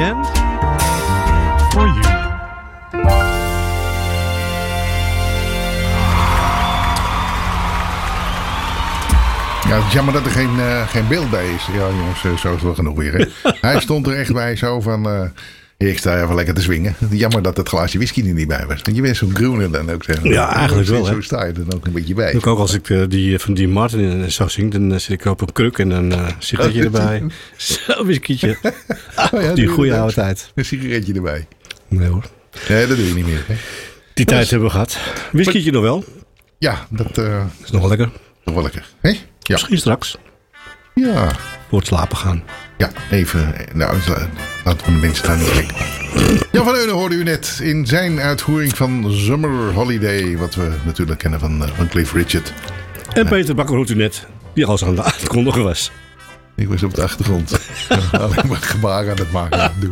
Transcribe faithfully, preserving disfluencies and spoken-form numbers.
end for you. Ja, het is jammer dat er geen, uh, geen beeld bij is. Ja, jongens, uh, zo is het wel genoeg weer. Hè? Hij stond er echt bij, zo van... Uh, ik sta even lekker te swingen. Jammer dat het glaasje whisky er niet bij was. Want je bent zo'n groene dan ook. Zeg. Ja, eigenlijk wel. Zo hè? sta je er ook een beetje bij. Ook, ook als ik uh, die van die Martin zo zing, dan uh, zit ik op een kruk en dan uh, sigaretje erbij. Zo'n whiskytje. Ah, oh ja, die goede oude tijd. Een sigaretje erbij. Nee hoor. Nee, dat doe je niet meer. Hè? Die tijd hebben we gehad. Whiskytje nog wel. Ja, dat uh, is nog wel lekker. Nog wel lekker. Hè? Ja. Misschien straks. Ja. Voor het slapen gaan. Ja, even. Nou, laten we de mensen daar niet gek. Jan van Eunen hoorde u net in zijn uitvoering van Summer Holiday. Wat we natuurlijk kennen van, uh, van Cliff Richard. En Peter Bakker hoort u net. Die al aan de aankondigen was. Ik was op de achtergrond. Alleen maar gebaren aan het maken.